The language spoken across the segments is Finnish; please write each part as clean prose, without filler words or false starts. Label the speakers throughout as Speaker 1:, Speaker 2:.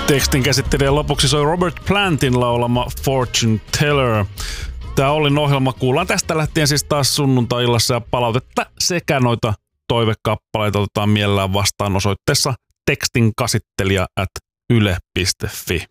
Speaker 1: Tekstin käsittelijän lopuksi soi Robert Plantin laulama Fortune Teller. Tämä Ollin ohjelma kuullaan tästä lähtien siis taas sunnuntai-illassa ja palautetta sekä noita toivekappaleita otetaan mielellään vastaan osoitteessa tekstinkäsittelijä@yle.fi.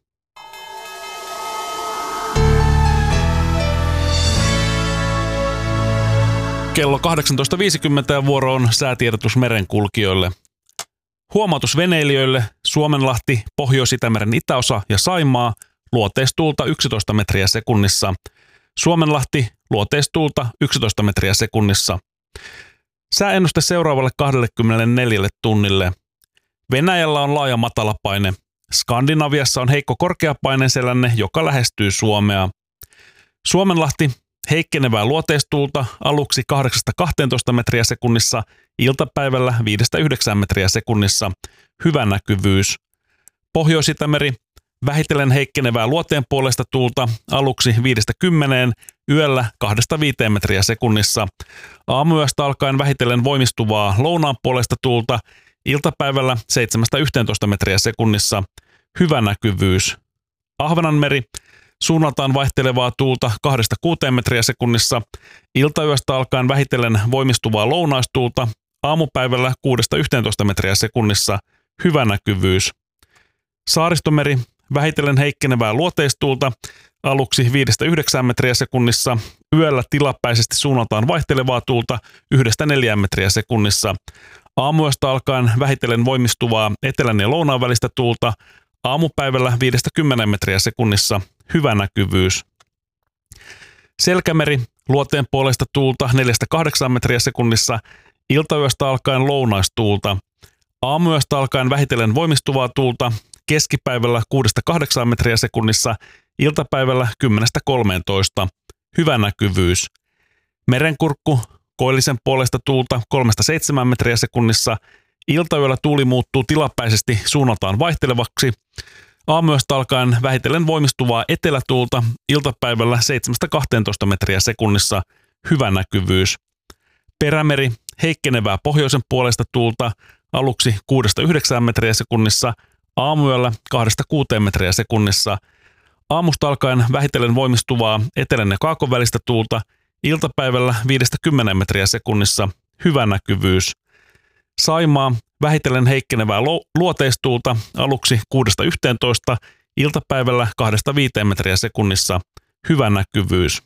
Speaker 1: Kello 18.50 ja vuoro on säätiedotus merenkulkijoille. Huomautus veneilijöille: Suomenlahti, Pohjois-Itämeren itäosa ja Saimaa, luoteistuulta 11 metriä sekunnissa. Suomenlahti, luoteistuulta 11 metriä sekunnissa. Sääennuste seuraavalle 24 tunnille. Venäjällä on laaja matalapaine. Skandinaviassa on heikko korkeapaineenselänne, joka lähestyy Suomea. Suomenlahti, heikkenevää luoteistuulta aluksi 8-12 metriä sekunnissa, iltapäivällä 5-9 metriä sekunnissa. Hyvä näkyvyys. Pohjois-Itämeri, vähitellen heikkenevää luoteen puolesta tuulta aluksi 5-10, yöllä 2-5 metriä sekunnissa. Aamuyöstä alkaen vähitellen voimistuvaa lounaan puolesta tuulta, iltapäivällä 7-11 metriä sekunnissa. Hyvä näkyvyys. Ahvenanmeri, suunnaltaan vaihtelevaa tuulta 2-6 metriä sekunnissa, iltayöstä alkaen vähitellen voimistuvaa lounaistuulta, aamupäivällä 6-11 metriä sekunnissa. Hyvä näkyvyys. Saaristomeri, vähitellen heikkenevää luoteistuulta, aluksi 5-9 metriä sekunnissa, yöllä tilapäisesti suunnaltaan vaihtelevaa tuulta 1-4 metriä sekunnissa. Aamuyöstä alkaen vähitellen voimistuvaa etelän ja lounaan välistä tuulta, aamupäivällä 5-10 metriä sekunnissa. Hyvä näkyvyys. Selkämeri, luoteen puolesta tuulta 4-8 metriä sekunnissa, iltayöstä alkaen lounaistuulta. Aamuyöstä alkaen vähitellen voimistuvaa tuulta, keskipäivällä 6-8 metriä sekunnissa, iltapäivällä 10-13. Hyvä näkyvyys. Merenkurkku, koillisen puolesta tuulta 3-7 metriä sekunnissa, iltayöllä tuuli muuttuu tilapäisesti suunnaltaan vaihtelevaksi. Aamuyöstä alkaen vähitellen voimistuvaa etelätuulta, iltapäivällä 7-12 metriä sekunnissa. Hyvä näkyvyys. Perämeri, heikkenevää pohjoisen puolesta tuulta, aluksi 6-9 metriä sekunnissa, aamuyöllä 2-6 metriä sekunnissa. Aamusta alkaen vähitellen voimistuvaa etelän ja kaakon välistä tuulta, iltapäivällä 5-10 metriä sekunnissa. Hyvä näkyvyys. Saimaa, vähitellen heikkenevää luoteistuulta, aluksi 6-11, iltapäivällä 2-5 metriä sekunnissa. Hyvä näkyvyys.